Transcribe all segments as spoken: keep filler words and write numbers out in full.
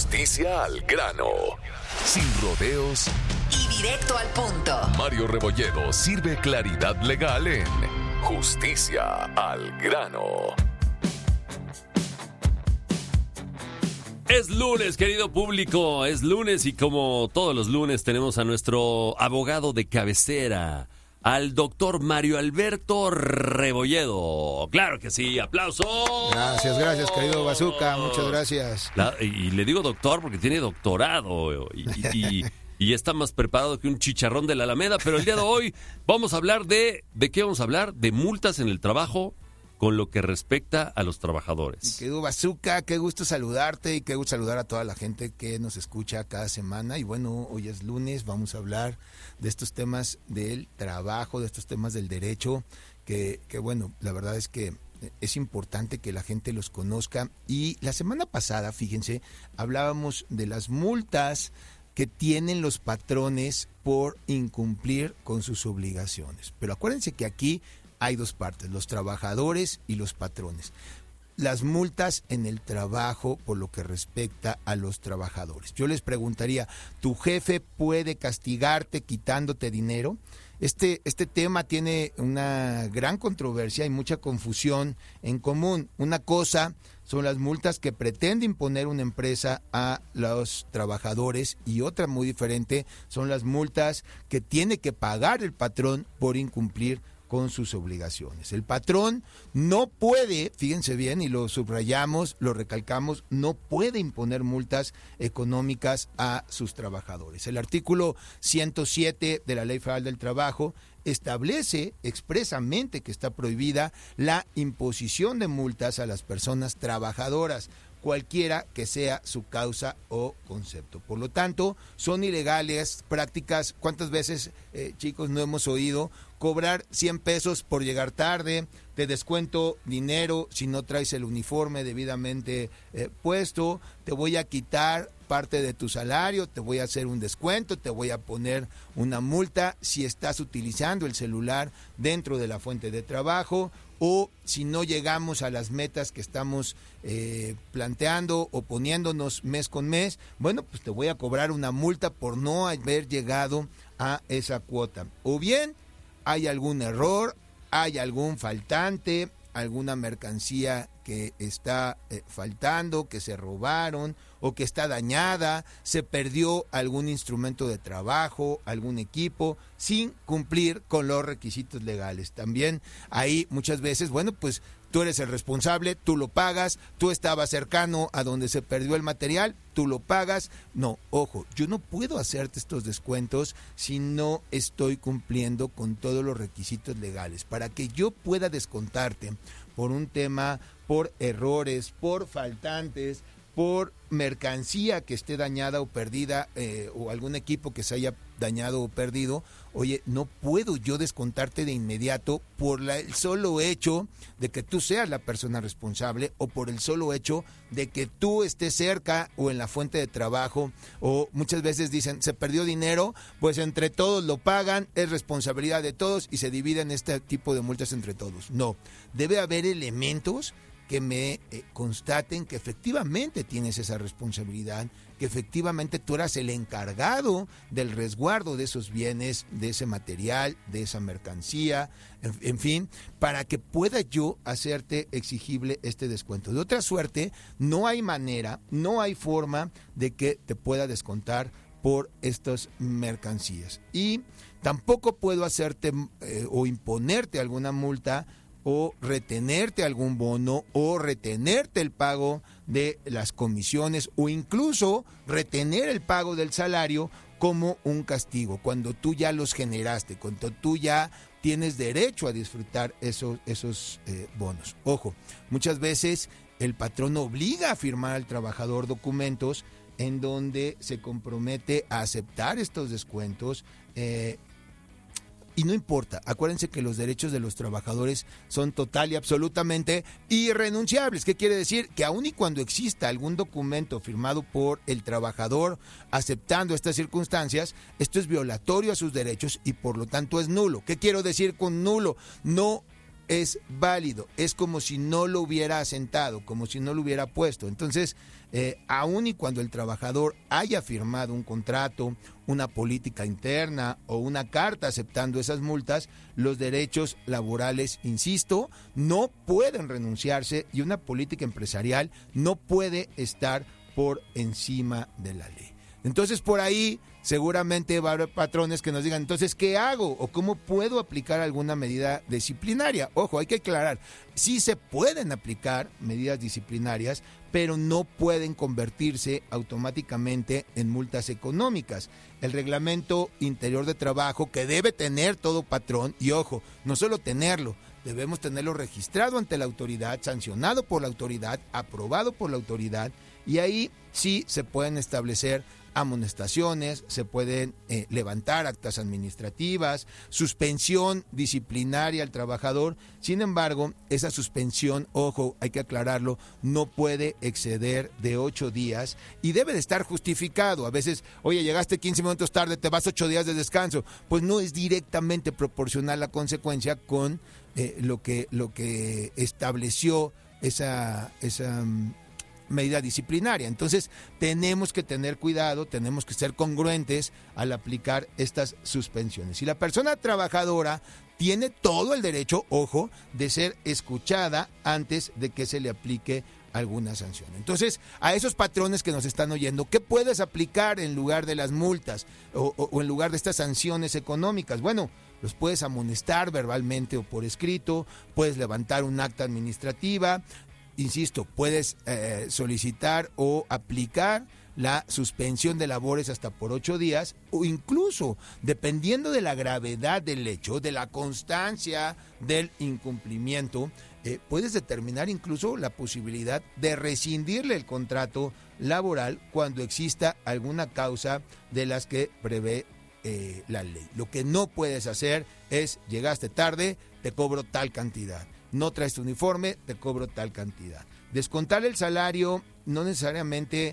Justicia al grano. Sin rodeos y directo al punto. Mario Rebolledo sirve claridad legal en Justicia al grano. Es lunes, querido público, es lunes y como todos los lunes tenemos a nuestro abogado de cabecera, al doctor Mario Alberto Rebolledo. Claro que sí, aplausos. Gracias, gracias, querido Bazooka, muchas gracias. La, y le digo doctor porque tiene doctorado y, y, y, y está más preparado que un chicharrón de la Alameda, pero el día de hoy vamos a hablar de, ¿de qué vamos a hablar? De multas en el trabajo con lo que respecta a los trabajadores. Querido Bazooka, qué gusto saludarte y qué gusto saludar a toda la gente que nos escucha cada semana. Y bueno, hoy es lunes, vamos a hablar de estos temas del trabajo, de estos temas del derecho, que, que bueno, la verdad es que es importante que la gente los conozca. Y la semana pasada, fíjense, hablábamos de las multas que tienen los patrones por incumplir con sus obligaciones. Pero acuérdense que aquí hay dos partes, los trabajadores y los patrones. Las multas en el trabajo por lo que respecta a los trabajadores. Yo les preguntaría, ¿tu jefe puede castigarte quitándote dinero? Este, este tema tiene una gran controversia y mucha confusión en común. Una cosa son las multas que pretende imponer una empresa a los trabajadores y otra muy diferente son las multas que tiene que pagar el patrón por incumplir con sus obligaciones. El patrón no puede, fíjense bien, y lo subrayamos, lo recalcamos, no puede imponer multas económicas a sus trabajadores. El artículo ciento siete de la Ley Federal del Trabajo establece expresamente que está prohibida la imposición de multas a las personas trabajadoras, cualquiera que sea su causa o concepto. Por lo tanto, son ilegales prácticas. ¿Cuántas veces, eh, chicos, no hemos oído cobrar cien pesos por llegar tarde, te descuento dinero si no traes el uniforme debidamente eh, puesto, te voy a quitar parte de tu salario, te voy a hacer un descuento, te voy a poner una multa si estás utilizando el celular dentro de la fuente de trabajo, o si no llegamos a las metas que estamos eh, planteando o poniéndonos mes con mes, bueno, pues te voy a cobrar una multa por no haber llegado a esa cuota. O bien hay algún error, hay algún faltante, alguna mercancía que está eh, faltando, que se robaron o que está dañada, se perdió algún instrumento de trabajo, algún equipo, sin cumplir con los requisitos legales. También ahí muchas veces, bueno, pues tú eres el responsable, tú lo pagas, tú estabas cercano a donde se perdió el material, tú lo pagas. No, ojo, yo no puedo hacerte estos descuentos si no estoy cumpliendo con todos los requisitos legales. Para que yo pueda descontarte por un tema, por errores, por faltantes, por mercancía que esté dañada o perdida, eh, o algún equipo que se haya dañado o perdido, oye, no puedo yo descontarte de inmediato por la, el solo hecho de que tú seas la persona responsable o por el solo hecho de que tú estés cerca o en la fuente de trabajo, o muchas veces dicen, se perdió dinero, pues entre todos lo pagan, es responsabilidad de todos y se dividen este tipo de multas entre todos. No, debe haber elementos que me eh, constaten que efectivamente tienes esa responsabilidad, que efectivamente tú eras el encargado del resguardo de esos bienes, de ese material, de esa mercancía, en, en fin, para que pueda yo hacerte exigible este descuento. De otra suerte, no hay manera, no hay forma de que te pueda descontar por estas mercancías. Y tampoco puedo hacerte eh, o imponerte alguna multa o retenerte algún bono o retenerte el pago de las comisiones o incluso retener el pago del salario como un castigo, cuando tú ya los generaste, cuando tú ya tienes derecho a disfrutar esos, esos eh, bonos. Ojo, muchas veces el patrón obliga a firmar al trabajador documentos en donde se compromete a aceptar estos descuentos, eh, y no importa, acuérdense que los derechos de los trabajadores son total y absolutamente irrenunciables. ¿Qué quiere decir? Que aun y cuando exista algún documento firmado por el trabajador aceptando estas circunstancias, esto es violatorio a sus derechos y por lo tanto es nulo. ¿Qué quiero decir con nulo? No es válido, es como si no lo hubiera asentado, como si no lo hubiera puesto. Entonces, eh, aun y cuando el trabajador haya firmado un contrato, una política interna o una carta aceptando esas multas, los derechos laborales, insisto, no pueden renunciarse y una política empresarial no puede estar por encima de la ley. Entonces, por ahí seguramente va a haber patrones que nos digan, entonces, ¿qué hago? ¿O cómo puedo aplicar alguna medida disciplinaria? Ojo, hay que aclarar, sí se pueden aplicar medidas disciplinarias, pero no pueden convertirse automáticamente en multas económicas. El reglamento interior de trabajo que debe tener todo patrón, y ojo, no solo tenerlo, debemos tenerlo registrado ante la autoridad, sancionado por la autoridad, aprobado por la autoridad, y ahí sí se pueden establecer amonestaciones, se pueden eh, levantar actas administrativas, suspensión disciplinaria al trabajador. Sin embargo, esa suspensión, ojo, hay que aclararlo, no puede exceder de ocho días y debe de estar justificado. A veces, oye, llegaste quince minutos tarde, te vas ocho días de descanso. Pues no es directamente proporcional la consecuencia con eh, lo que lo que estableció esa esa medida disciplinaria. Entonces, tenemos que tener cuidado, tenemos que ser congruentes al aplicar estas suspensiones. Si la persona trabajadora tiene todo el derecho, ojo, de ser escuchada antes de que se le aplique alguna sanción. Entonces, a esos patrones que nos están oyendo, ¿qué puedes aplicar en lugar de las multas o, o, o en lugar de estas sanciones económicas? Bueno, los puedes amonestar verbalmente o por escrito, puedes levantar un acta administrativa. Insisto, puedes eh, solicitar o aplicar la suspensión de labores hasta por ocho días o incluso, dependiendo de la gravedad del hecho, de la constancia del incumplimiento, eh, puedes determinar incluso la posibilidad de rescindirle el contrato laboral cuando exista alguna causa de las que prevé eh, la ley. Lo que no puedes hacer es, llegaste tarde, te cobro tal cantidad. No traes tu uniforme, te cobro tal cantidad. Descontar el salario, no necesariamente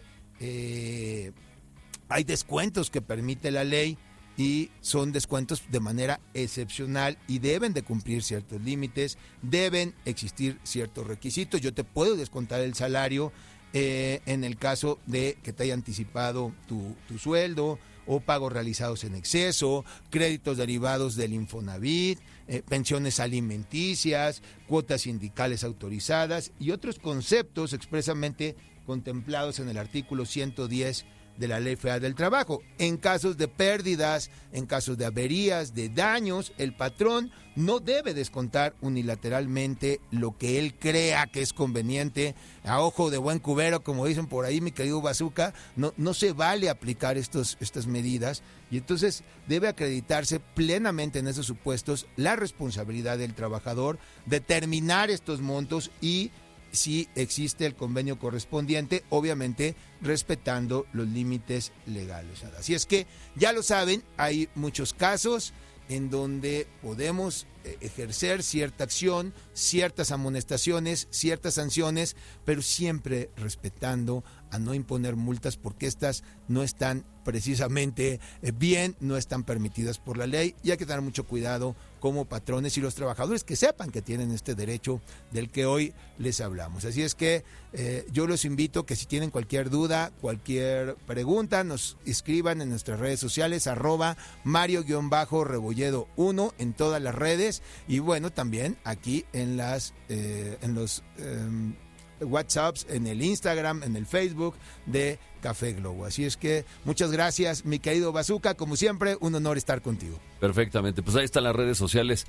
eh, hay descuentos que permite la ley y son descuentos de manera excepcional y deben de cumplir ciertos límites, deben existir ciertos requisitos. Yo te puedo descontar el salario eh, en el caso de que te haya anticipado tu, tu sueldo, o pagos realizados en exceso, créditos derivados del Infonavit, eh, pensiones alimenticias, cuotas sindicales autorizadas y otros conceptos expresamente contemplados en el artículo ciento diez de la Ley Federal del Trabajo. En casos de pérdidas, en casos de averías, de daños, el patrón no debe descontar unilateralmente lo que él crea que es conveniente. A ojo de buen cubero, como dicen por ahí, mi querido Bazooka, no, no se vale aplicar estos, estas medidas y entonces debe acreditarse plenamente en esos supuestos la responsabilidad del trabajador, determinar estos montos y si existe el convenio correspondiente, obviamente respetando los límites legales. Así es que ya lo saben, hay muchos casos en donde podemos ejercer cierta acción, ciertas amonestaciones, ciertas sanciones, pero siempre respetando a no imponer multas porque estas no están precisamente bien, no están permitidas por la ley y hay que tener mucho cuidado como patrones y los trabajadores que sepan que tienen este derecho del que hoy les hablamos. Así es que eh, yo los invito que si tienen cualquier duda, cualquier pregunta, nos escriban en nuestras redes sociales, arroba Mario-Rebolledo uno en todas las redes y bueno, también aquí en las eh, en los eh, WhatsApps, en el Instagram, en el Facebook de Café Globo. Así es que muchas gracias, mi querido Bazooka, como siempre, un honor estar contigo. Perfectamente, pues ahí están las redes sociales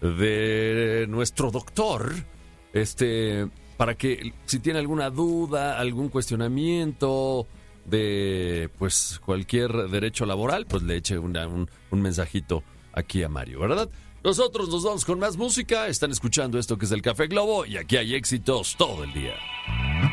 de nuestro doctor, este, para que si tiene alguna duda, algún cuestionamiento de pues cualquier derecho laboral, pues le eche una, un, un mensajito aquí a Mario, ¿verdad? Nosotros nos vamos con más música, están escuchando esto que es el Café Globo y aquí hay éxitos todo el día.